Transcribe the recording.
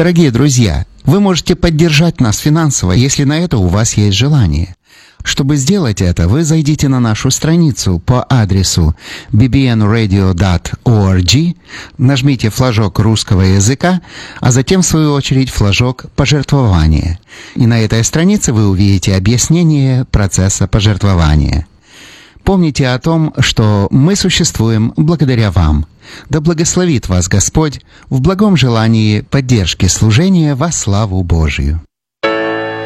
Дорогие друзья, вы можете поддержать нас финансово, если на это у вас есть желание. Чтобы сделать это, вы зайдите на нашу страницу по адресу bbnradio.org, нажмите флажок русского языка, а затем, в свою очередь, флажок «Пожертвование». И на этой странице вы увидите объяснение процесса пожертвования. Помните о том, что мы существуем благодаря вам. Да благословит вас Господь в благом желании поддержки служения во славу Божию.